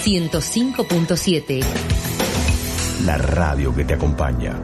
105.7. La radio que te acompaña.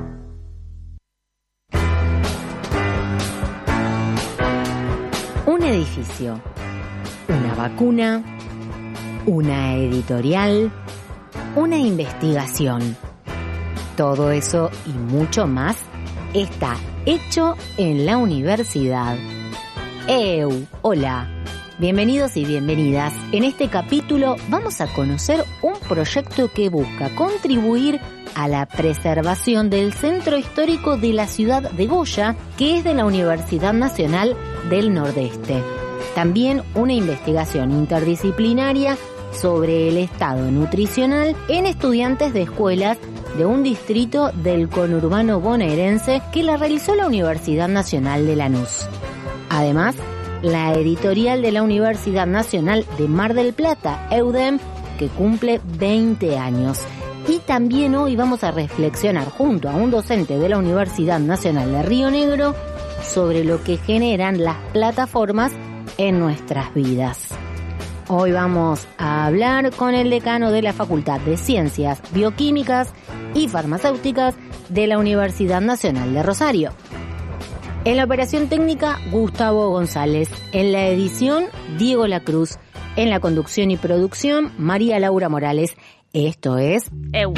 Un edificio, una vacuna, una editorial, una investigación. Todo eso y mucho más está hecho en la universidad. Hola, bienvenidos y bienvenidas. En este capítulo vamos a conocer un proyecto que busca contribuir a la preservación del centro histórico de la ciudad de Goya, que es de la Universidad Nacional del Nordeste. También una investigación interdisciplinaria sobre el estado nutricional en estudiantes de escuelas de un distrito del conurbano bonaerense que la realizó la Universidad Nacional de Lanús. Además, la editorial de la Universidad Nacional de Mar del Plata, EUDEM, que cumple 20 años. Y también hoy vamos a reflexionar junto a un docente de la Universidad Nacional de Río Negro sobre lo que generan las plataformas en nuestras vidas. Hoy vamos a hablar con el decano de la Facultad de Ciencias Bioquímicas y Farmacéuticas de la Universidad Nacional de Rosario. En la operación técnica, Gustavo González. En la edición, Diego Lacruz. En la conducción y producción, María Laura Morales. Esto es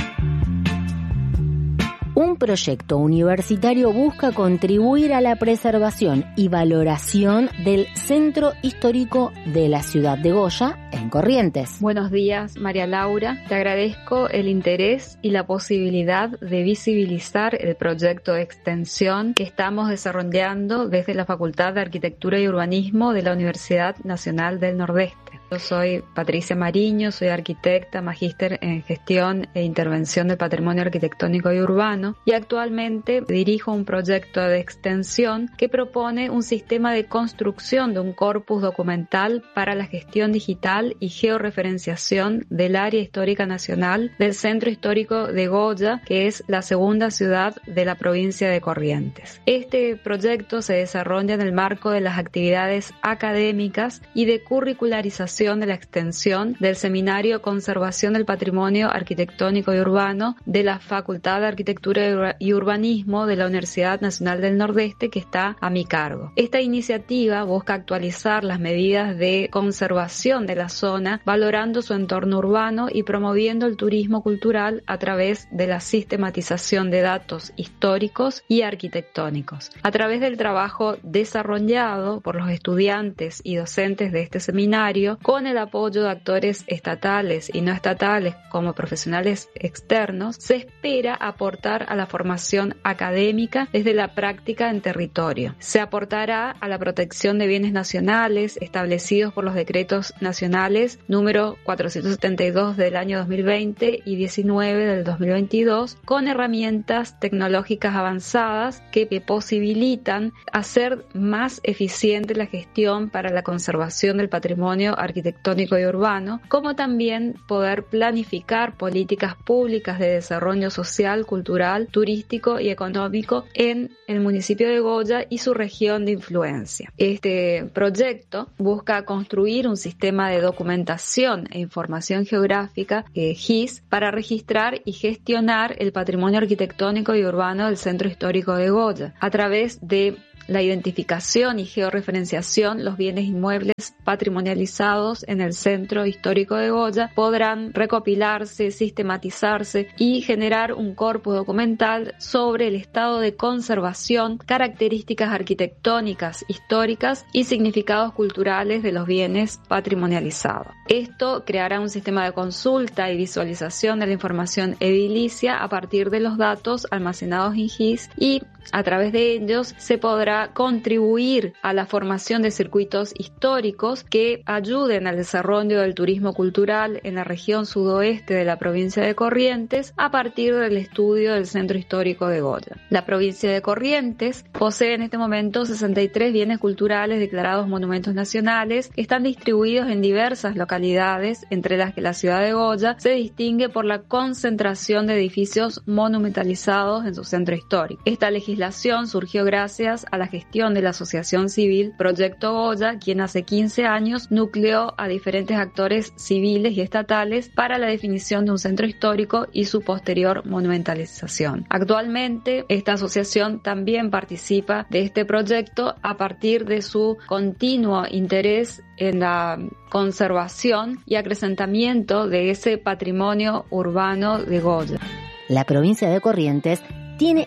Un proyecto universitario busca contribuir a la preservación y valoración del centro histórico de la ciudad de Goya, en Corrientes. Buenos días, María Laura. Te agradezco el interés y la posibilidad de visibilizar el proyecto de extensión que estamos desarrollando desde la Facultad de Arquitectura y Urbanismo de la Universidad Nacional del Nordeste. Yo soy Patricia Mariño, soy arquitecta, magíster en gestión e intervención del patrimonio arquitectónico y urbano y actualmente dirijo un proyecto de extensión que propone un sistema de construcción de un corpus documental para la gestión digital y georreferenciación del área histórica nacional del Centro Histórico de Goya, que es la segunda ciudad de la provincia de Corrientes. Este proyecto se desarrolla en el marco de las actividades académicas y de curricularización de la extensión del Seminario Conservación del Patrimonio Arquitectónico y Urbano de la Facultad de Arquitectura y Urbanismo de la Universidad Nacional del Nordeste, que está a mi cargo. Esta iniciativa busca actualizar las medidas de conservación de la zona, valorando su entorno urbano y promoviendo el turismo cultural a través de la sistematización de datos históricos y arquitectónicos. A través del trabajo desarrollado por los estudiantes y docentes de este seminario, con el apoyo de actores estatales y no estatales como profesionales externos, se espera aportar a la formación académica desde la práctica en territorio. Se aportará a la protección de bienes nacionales establecidos por los decretos nacionales número 472 del año 2020 y 19 del 2022, con herramientas tecnológicas avanzadas que posibilitan hacer más eficiente la gestión para la conservación del patrimonio arquitectónico y urbano, como también poder planificar políticas públicas de desarrollo social, cultural, turístico y económico en el municipio de Goya y su región de influencia. Este proyecto busca construir un sistema de documentación e información geográfica, GIS, para registrar y gestionar el patrimonio arquitectónico y urbano del Centro Histórico de Goya, a través de la identificación y georreferenciación. Los bienes inmuebles patrimonializados en el Centro Histórico de Goya podrán recopilarse, sistematizarse y generar un corpus documental sobre el estado de conservación, características arquitectónicas, históricas y significados culturales de los bienes patrimonializados. Esto creará un sistema de consulta y visualización de la información edilicia a partir de los datos almacenados en GIS, y a través de ellos se podrá contribuir a la formación de circuitos históricos que ayuden al desarrollo del turismo cultural en la región sudoeste de la provincia de Corrientes a partir del estudio del Centro Histórico de Goya. La provincia de Corrientes posee en este momento 63 bienes culturales declarados monumentos nacionales que están distribuidos en diversas localidades, entre las que la ciudad de Goya se distingue por la concentración de edificios monumentalizados en su centro histórico. Esta legislación legislación surgió gracias a la gestión de la asociación civil Proyecto Goya, quien hace 15 años nucleó a diferentes actores civiles y estatales para la definición de un centro histórico y su posterior monumentalización. Actualmente, esta asociación también participa de este proyecto a partir de su continuo interés en la conservación y acrecentamiento de ese patrimonio urbano de Goya. La provincia de Corrientes tiene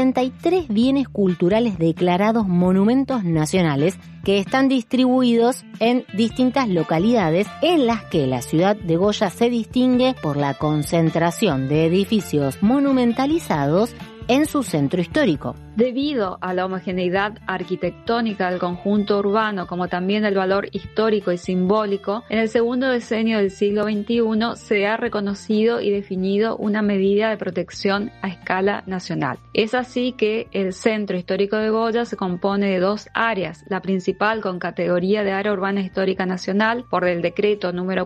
63 bienes culturales declarados monumentos nacionales que están distribuidos en distintas localidades en las que la ciudad de Goya se distingue por la concentración de edificios monumentalizados en su centro histórico. Debido a la homogeneidad arquitectónica del conjunto urbano, como también el valor histórico y simbólico, en el segundo decenio del siglo XXI se ha reconocido y definido una medida de protección a escala nacional. Es así que el Centro Histórico de Goya se compone de 2 áreas, la principal con categoría de Área Urbana Histórica Nacional por el decreto número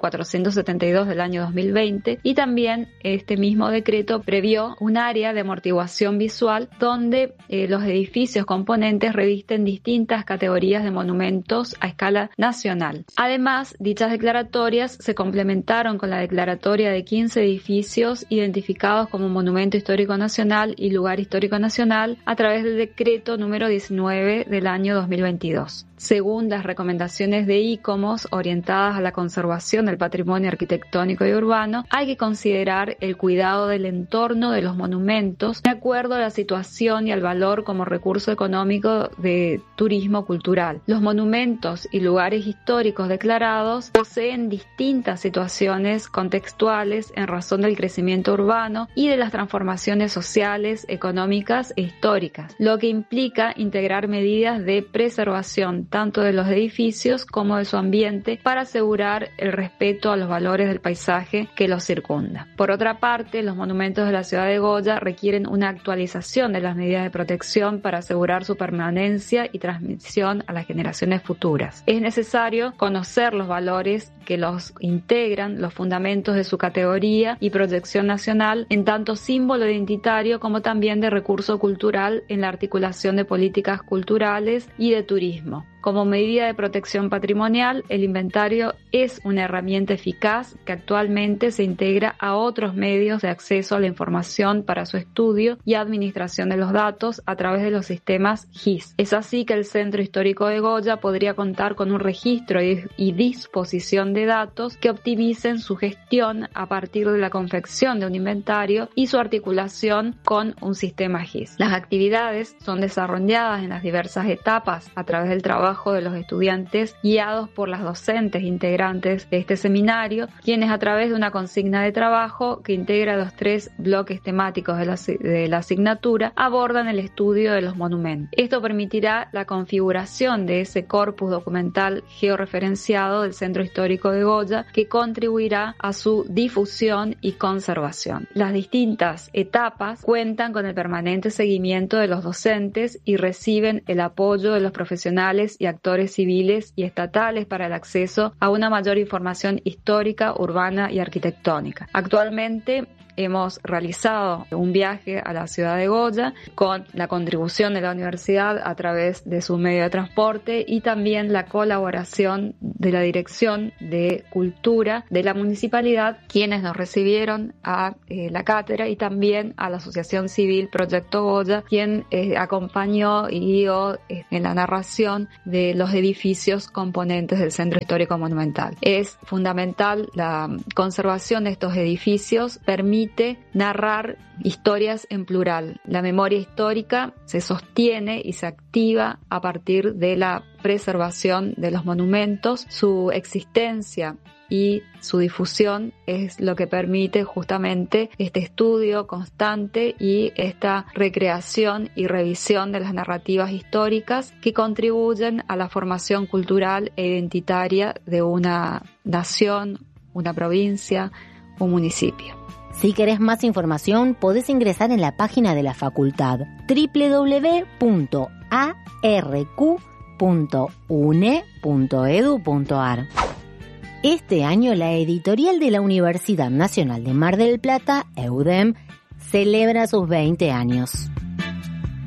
472 del año 2020, y también este mismo decreto previó un área de amortiguación visual donde los edificios componentes revisten distintas categorías de monumentos a escala nacional. Además, dichas declaratorias se complementaron con la declaratoria de 15 edificios identificados como Monumento Histórico Nacional y Lugar Histórico Nacional a través del decreto número 19 del año 2022. Según las recomendaciones de ICOMOS orientadas a la conservación del patrimonio arquitectónico y urbano, hay que considerar el cuidado del entorno de los monumentos de acuerdo a la situación y al valor como recurso económico de turismo cultural. Los monumentos y lugares históricos declarados poseen distintas situaciones contextuales en razón del crecimiento urbano y de las transformaciones sociales, económicas e históricas, lo que implica integrar medidas de preservación tanto de los edificios como de su ambiente para asegurar el respeto a los valores del paisaje que los circunda. Por otra parte, los monumentos de la ciudad de Goya requieren una actualización de las medidas de protección para asegurar su permanencia y transmisión a las generaciones futuras. Es necesario conocer los valores que los integran, los fundamentos de su categoría y proyección nacional en tanto símbolo identitario como también de recurso cultural en la articulación de políticas culturales y de turismo. Como medida de protección patrimonial, el inventario es una herramienta eficaz que actualmente se integra a otros medios de acceso a la información para su estudio y administración de los datos a través de los sistemas GIS. Es así que el Centro Histórico de Goya podría contar con un registro y disposición de datos que optimicen su gestión a partir de la confección de un inventario y su articulación con un sistema GIS. Las actividades son desarrolladas en las diversas etapas a través del trabajo de los estudiantes guiados por las docentes integrantes de este seminario, quienes a través de una consigna de trabajo que integra los 3 bloques temáticos de la asignatura abordan el estudio de los monumentos. Esto permitirá la configuración de ese corpus documental georreferenciado del Centro Histórico de Goya que contribuirá a su difusión y conservación. Las distintas etapas cuentan con el permanente seguimiento de los docentes y reciben el apoyo de los profesionales y actores civiles y estatales para el acceso a una mayor información histórica, urbana y arquitectónica. Actualmente hemos realizado un viaje a la ciudad de Goya con la contribución de la universidad a través de su medio de transporte y también la colaboración de la Dirección de Cultura de la Municipalidad, quienes nos recibieron a la cátedra, y también a la Asociación Civil Proyecto Goya, quien acompañó y guió en la narración de los edificios componentes del Centro Histórico Monumental. Es fundamental la conservación de estos edificios, permite narrar historias en plural. La memoria histórica se sostiene y se activa a partir de la preservación de los monumentos. Su existencia y su difusión es lo que permite justamente este estudio constante y esta recreación y revisión de las narrativas históricas que contribuyen a la formación cultural e identitaria de una nación, una provincia, un municipio. Si querés más información, podés ingresar en la página de la facultad www.arq.une.edu.ar. Este año la editorial de la Universidad Nacional de Mar del Plata, EUDEM, celebra sus 20 años.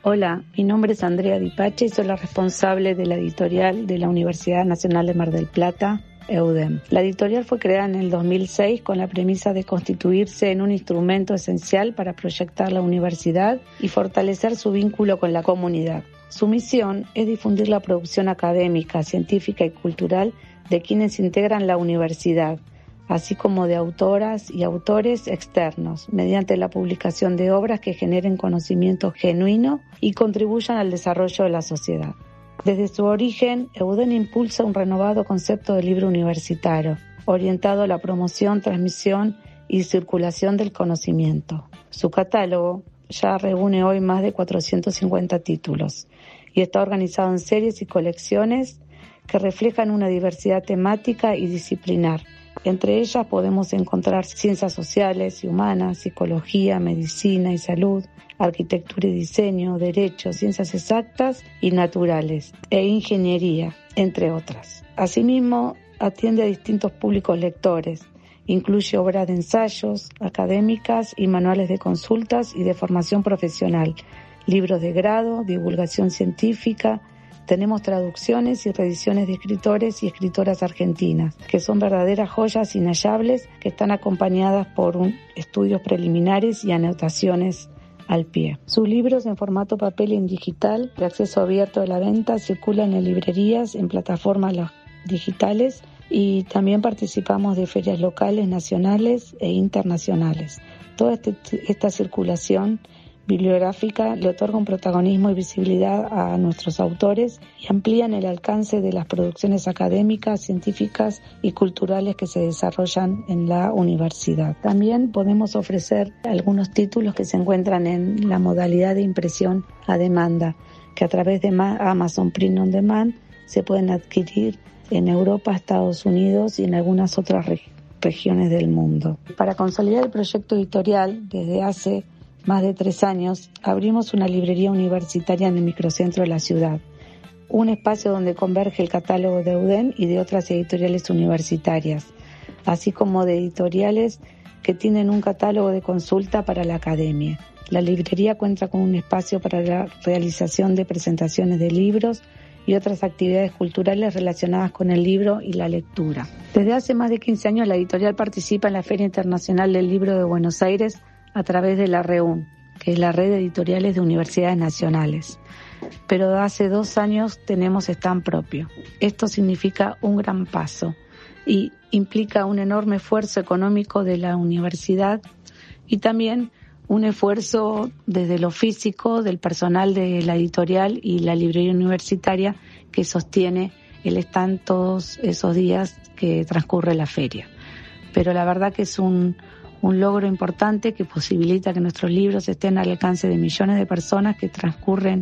Hola, mi nombre es Andrea Dipache y soy la responsable de la editorial de la Universidad Nacional de Mar del Plata, EUDEM. La editorial fue creada en el 2006 con la premisa de constituirse en un instrumento esencial para proyectar la universidad y fortalecer su vínculo con la comunidad. Su misión es difundir la producción académica, científica y cultural de quienes integran la universidad, así como de autoras y autores externos, mediante la publicación de obras que generen conocimiento genuino y contribuyan al desarrollo de la sociedad. Desde su origen, EUDEM impulsa un renovado concepto de libro universitario, orientado a la promoción, transmisión y circulación del conocimiento. Su catálogo ya reúne hoy más de 450 títulos y está organizado en series y colecciones que reflejan una diversidad temática y disciplinar. Entre ellas podemos encontrar ciencias sociales y humanas, psicología, medicina y salud, arquitectura y diseño, derecho, ciencias exactas y naturales e ingeniería, entre otras. Asimismo, atiende a distintos públicos lectores. Incluye obras de ensayos, académicas y manuales de consultas y de formación profesional, libros de grado, divulgación científica. Tenemos traducciones y reediciones de escritores y escritoras argentinas, que son verdaderas joyas inhallables que están acompañadas por estudios preliminares y anotaciones al pie. Sus libros en formato papel y en digital, de acceso abierto a la venta, circulan en librerías, en plataformas digitales y también participamos de ferias locales, nacionales e internacionales. Toda esta circulación bibliográfica le otorga un protagonismo y visibilidad a nuestros autores y amplían el alcance de las producciones académicas, científicas y culturales que se desarrollan en la universidad. También podemos ofrecer algunos títulos que se encuentran en la modalidad de impresión a demanda, que a través de Amazon Print on Demand se pueden adquirir en Europa, Estados Unidos y en algunas otras regiones del mundo. Para consolidar el proyecto editorial, desde hace más de 3 años, abrimos una librería universitaria en el microcentro de la ciudad, un espacio donde converge el catálogo de EUDEM y de otras editoriales universitarias, así como de editoriales que tienen un catálogo de consulta para la academia. La librería cuenta con un espacio para la realización de presentaciones de libros y otras actividades culturales relacionadas con el libro y la lectura. Desde hace más de 15 años, la editorial participa en la Feria Internacional del Libro de Buenos Aires a través de la REUN, que es la Red de Editoriales de Universidades Nacionales. Pero hace 2 años tenemos stand propio. Esto significa un gran paso y implica un enorme esfuerzo económico de la universidad y también un esfuerzo desde lo físico del personal de la editorial y la librería universitaria que sostiene el stand todos esos días que transcurre la feria. Pero la verdad que es un logro importante que posibilita que nuestros libros estén al alcance de millones de personas que transcurren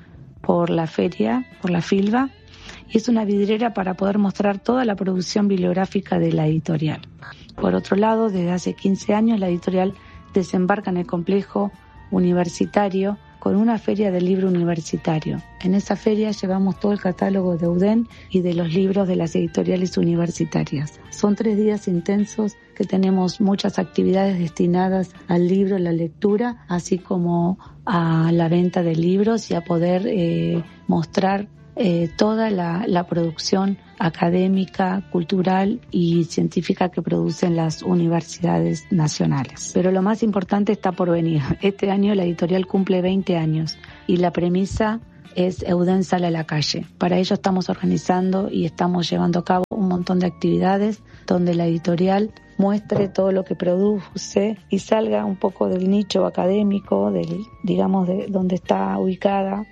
por la feria, por la FILBA, y es una vidriera para poder mostrar toda la producción bibliográfica de la editorial. Por otro lado, desde hace 15 años la editorial desembarca en el complejo universitario con una feria del libro universitario. En esa feria llevamos todo el catálogo de EUDEM y de los libros de las editoriales universitarias. Son 3 días intensos que tenemos muchas actividades destinadas al libro, la lectura, así como a la venta de libros y a poder mostrar toda la producción académica, cultural y científica que producen las universidades nacionales. Pero lo más importante está por venir. Este año la editorial cumple 20 años y la premisa es EUDEM sale a la calle. Para ello estamos organizando y estamos llevando a cabo un montón de actividades donde la editorial muestre todo lo que produce y salga un poco del nicho académico, de donde está ubicada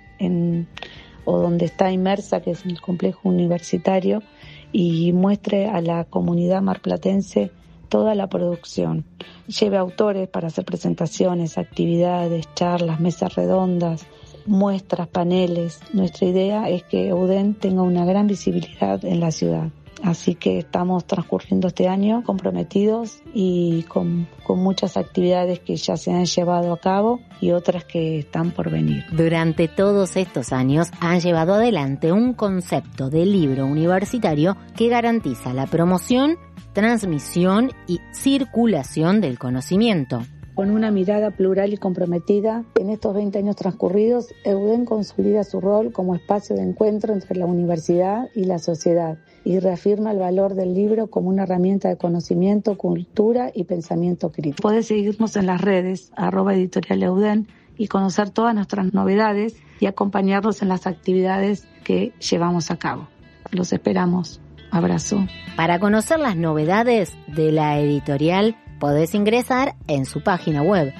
o donde está inmersa, que es en el complejo universitario, y muestre a la comunidad marplatense toda la producción. Lleve autores para hacer presentaciones, actividades, charlas, mesas redondas, muestras, paneles. Nuestra idea es que EUDEM tenga una gran visibilidad en la ciudad. Así que estamos transcurriendo este año comprometidos y con muchas actividades que ya se han llevado a cabo y otras que están por venir. Durante todos estos años han llevado adelante un concepto de libro universitario que garantiza la promoción, transmisión y circulación del conocimiento. Con una mirada plural y comprometida, en estos 20 años transcurridos, EUDEM consolida su rol como espacio de encuentro entre la universidad y la sociedad y reafirma el valor del libro como una herramienta de conocimiento, cultura y pensamiento crítico. Podés seguirnos en las redes, @editorial EUDEM, y conocer todas nuestras novedades y acompañarnos en las actividades que llevamos a cabo. Los esperamos. Abrazo. Para conocer las novedades de la editorial, podés ingresar en su página web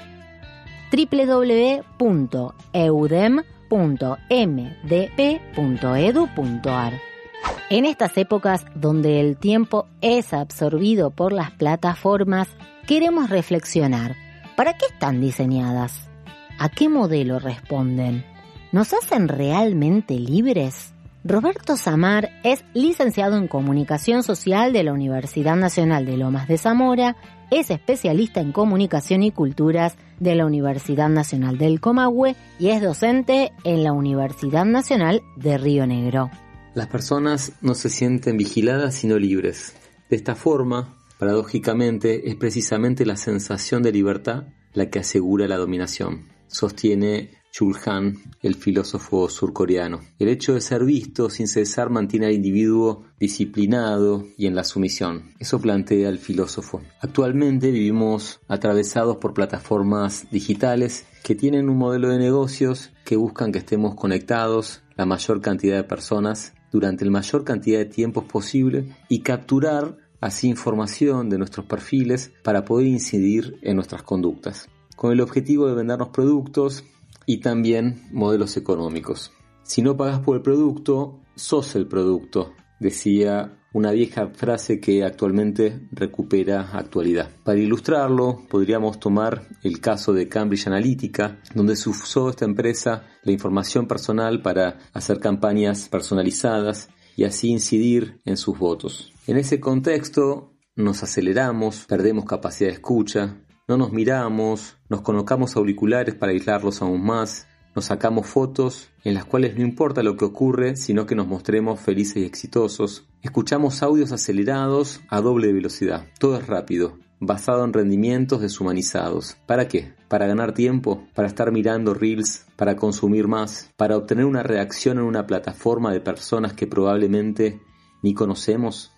www.eudem.mdp.edu.ar. En estas épocas donde el tiempo es absorbido por las plataformas, queremos reflexionar. ¿Para qué están diseñadas? ¿A qué modelo responden? ¿Nos hacen realmente libres? Roberto Samar es licenciado en Comunicación Social de la Universidad Nacional de Lomas de Zamora, es especialista en Comunicación y Culturas de la Universidad Nacional del Comahue y es docente en la Universidad Nacional de Río Negro. Las personas no se sienten vigiladas sino libres. De esta forma, paradójicamente, es precisamente la sensación de libertad la que asegura la dominación, sostiene Chul Han, el filósofo surcoreano. El hecho de ser visto sin cesar mantiene al individuo disciplinado y en la sumisión. Eso plantea el filósofo. Actualmente vivimos atravesados por plataformas digitales que tienen un modelo de negocios que buscan que estemos conectados la mayor cantidad de personas durante la mayor cantidad de tiempos posible y capturar así información de nuestros perfiles para poder incidir en nuestras conductas, con el objetivo de vendernos productos y también modelos económicos. Si no pagas por el producto, sos el producto, decía una vieja frase que actualmente recupera actualidad. Para ilustrarlo, podríamos tomar el caso de Cambridge Analytica, donde se usó esta empresa la información personal para hacer campañas personalizadas y así incidir en sus votos. En ese contexto, nos aceleramos, perdemos capacidad de escucha, no nos miramos, nos colocamos auriculares para aislarlos aún más, nos sacamos fotos en las cuales no importa lo que ocurre, sino que nos mostremos felices y exitosos. Escuchamos audios acelerados a doble velocidad. Todo es rápido, basado en rendimientos deshumanizados. ¿Para qué? ¿Para ganar tiempo? ¿Para estar mirando reels? ¿Para consumir más? ¿Para obtener una reacción en una plataforma de personas que probablemente ni conocemos?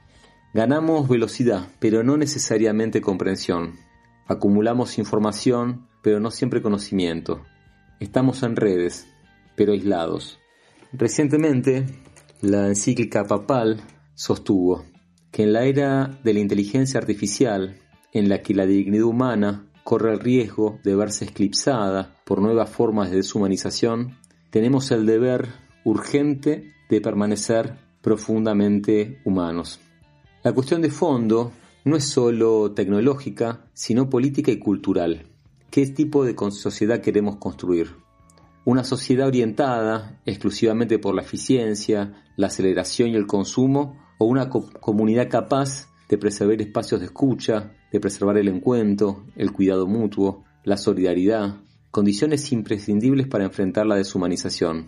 Ganamos velocidad, pero no necesariamente comprensión. Acumulamos información, pero no siempre conocimiento. Estamos en redes, pero aislados. Recientemente, la encíclica papal sostuvo que en la era de la inteligencia artificial, en la que la dignidad humana corre el riesgo de verse eclipsada por nuevas formas de deshumanización, tenemos el deber urgente de permanecer profundamente humanos. La cuestión de fondo no es solo tecnológica, sino política y cultural. ¿Qué tipo de sociedad queremos construir? ¿Una sociedad orientada exclusivamente por la eficiencia, la aceleración y el consumo? ¿O una comunidad capaz de preservar espacios de escucha, de preservar el encuentro, el cuidado mutuo, la solidaridad, condiciones imprescindibles para enfrentar la deshumanización?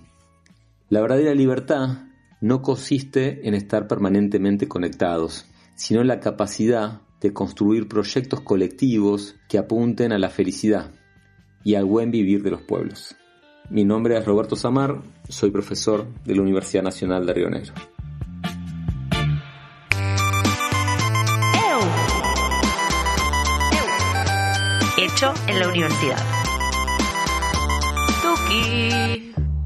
La verdadera libertad no consiste en estar permanentemente conectados, sino en la capacidad de construir proyectos colectivos que apunten a la felicidad y al buen vivir de los pueblos. Mi nombre es Roberto Samar, soy profesor de la Universidad Nacional de Río Negro. Hecho en la universidad. Tuki.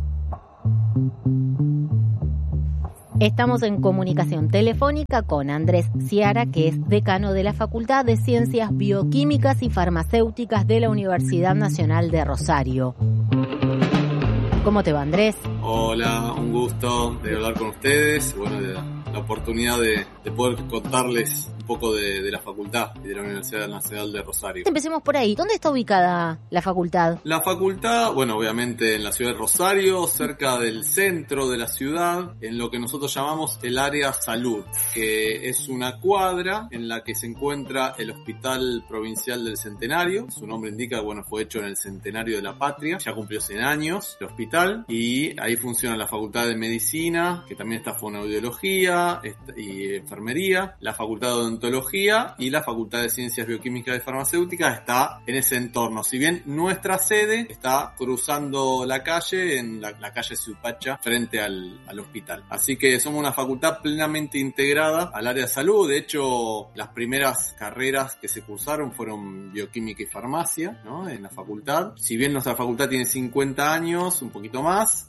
Estamos en comunicación telefónica con Andrés Ciara, que es decano de la Facultad de Ciencias Bioquímicas y Farmacéuticas de la Universidad Nacional de Rosario. ¿Cómo te va, Andrés? Hola, un gusto de hablar con ustedes. Bueno, la oportunidad de poder contarles un poco de la facultad y de la Universidad Nacional de Rosario. Empecemos por ahí. ¿Dónde está ubicada la facultad? La facultad, bueno, obviamente en la ciudad de Rosario, cerca del centro de la ciudad, en lo que nosotros llamamos el área salud, que es una cuadra en la que se encuentra el Hospital Provincial del Centenario. Su nombre indica, bueno, fue hecho en el Centenario de la Patria. Ya cumplió 100 años el hospital y ahí funciona la Facultad de Medicina, que también está fonoaudiología y enfermería, la Facultad de odontología, y la Facultad de Ciencias Bioquímicas y Farmacéuticas está en ese entorno. Si bien nuestra sede está cruzando la calle, en la calle Suipacha, frente al hospital. Así que somos una facultad plenamente integrada al área de salud. De hecho, las primeras carreras que se cursaron fueron bioquímica y farmacia, ¿no? En la facultad. Si bien nuestra facultad tiene 50 años, un poquito más,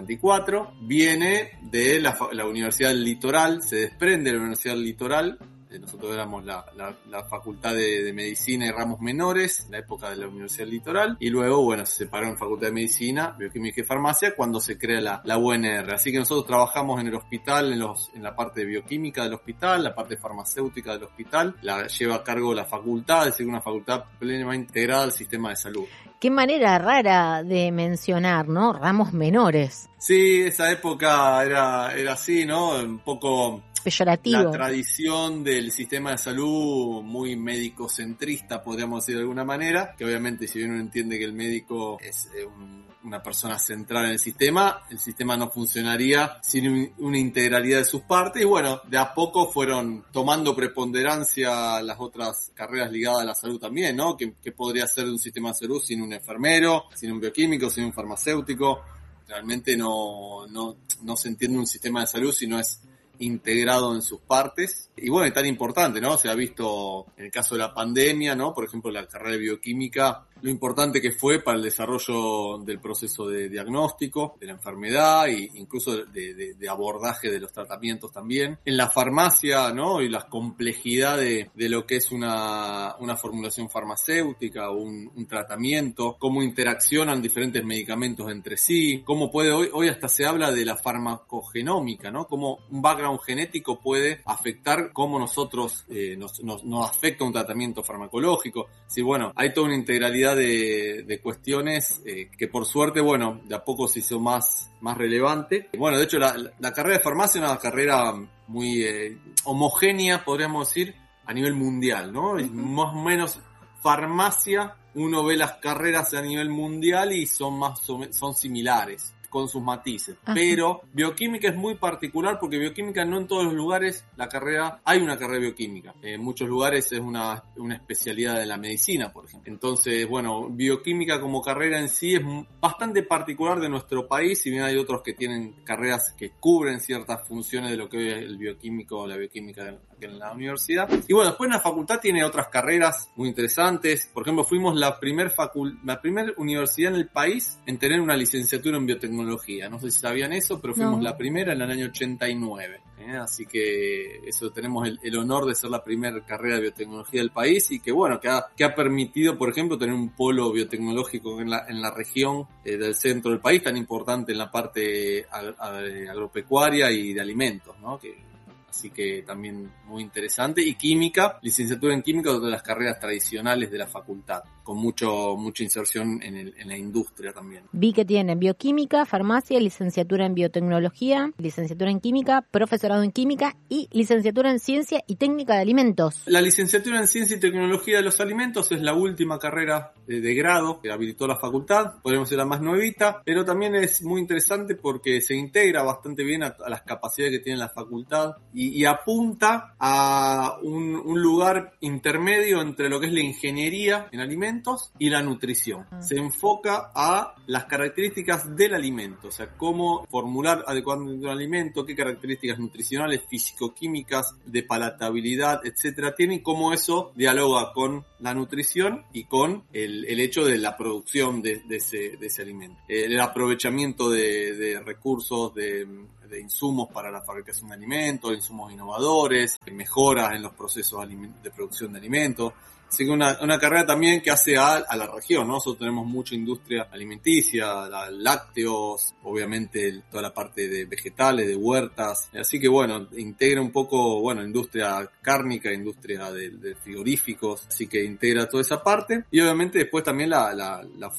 54, viene de la Universidad del Litoral, se desprende de la Universidad del Litoral. Nosotros éramos la facultad de medicina y ramos menores en la época de la Universidad del Litoral, y luego, bueno, se separó en facultad de medicina, bioquímica y farmacia cuando se crea la UNR. Así que nosotros trabajamos en el hospital, en la parte de bioquímica del hospital, la parte farmacéutica del hospital, la lleva a cargo la facultad, es decir, una facultad plenamente integrada al sistema de salud. Qué manera rara de mencionar, ¿no? Ramos menores. Sí, esa época era así, ¿no? Un poco peyorativo. La tradición del sistema de salud muy médico-centrista, podríamos decir de alguna manera, que obviamente si bien uno entiende que el médico es una persona central en el sistema no funcionaría sin una integralidad de sus partes, y bueno, de a poco fueron tomando preponderancia las otras carreras ligadas a la salud también, ¿no? ¿Qué podría ser un sistema de salud sin un enfermero, sin un bioquímico, sin un farmacéutico? Realmente no se entiende un sistema de salud si no es integrado en sus partes. Y bueno, es tan importante, ¿no? Se ha visto en el caso de la pandemia, ¿no? Por ejemplo, la carrera de bioquímica, lo importante que fue para el desarrollo del proceso de diagnóstico de la enfermedad e incluso de abordaje de los tratamientos también. En la farmacia, ¿no? Y la complejidad de lo que es una formulación farmacéutica o un tratamiento, cómo interaccionan diferentes medicamentos entre sí, cómo puede hoy hasta se habla de la farmacogenómica, ¿no? Cómo un background genético puede afectar cómo nosotros nos afecta un tratamiento farmacológico. Sí, bueno, hay toda una integralidad de cuestiones que por suerte, bueno, de a poco se hizo más relevante. Bueno, de hecho la carrera de farmacia es una carrera muy homogénea, podríamos decir, a nivel mundial, ¿no? Y más o menos farmacia, uno ve las carreras a nivel mundial y son similares, con sus matices. Ajá. Pero bioquímica es muy particular porque bioquímica no en todos los lugares hay una carrera de bioquímica. En muchos lugares es una especialidad de la medicina, por ejemplo. Entonces, bueno, bioquímica como carrera en sí es bastante particular de nuestro país, si bien hay otros que tienen carreras que cubren ciertas funciones de lo que es el bioquímico o la bioquímica en la universidad. Y bueno, después en la facultad tiene otras carreras muy interesantes. Por ejemplo, fuimos la primer universidad en el país en tener una licenciatura en biotecnología. No sé si sabían eso, pero fuimos la primera en el año 89. Así que eso, tenemos el honor de ser la primera carrera de biotecnología del país y que bueno, que ha permitido, por ejemplo, tener un polo biotecnológico en la región del centro del país, tan importante en la parte agropecuaria y de alimentos, ¿no? Así que también muy interesante. Y química, licenciatura en química, otra de las carreras tradicionales de la facultad, con mucha inserción en la industria también. Vi que tienen bioquímica, farmacia, licenciatura en biotecnología, licenciatura en química, profesorado en química y licenciatura en ciencia y técnica de alimentos. La licenciatura en ciencia y tecnología de los alimentos es la última carrera de grado que habilitó la facultad, podríamos decir la más nuevita, pero también es muy interesante porque se integra bastante bien a las capacidades que tiene la facultad y apunta a un lugar intermedio entre lo que es la ingeniería en alimentos y la nutrición. Se enfoca a las características del alimento, o sea, cómo formular adecuadamente un alimento, qué características nutricionales, físico-químicas, de palatabilidad, etcétera, tiene, y cómo eso dialoga con la nutrición y con el hecho de la producción de ese alimento. El aprovechamiento de recursos, de insumos para la fabricación de alimentos, insumos innovadores, mejoras en los procesos de producción de alimentos. Así que una carrera también que hace a la región, ¿no? Nosotros tenemos mucha industria alimenticia, lácteos, obviamente toda la parte de vegetales, de huertas. Así que bueno, integra un poco, bueno, industria cárnica, industria de frigoríficos, así que integra toda esa parte. Y obviamente después también la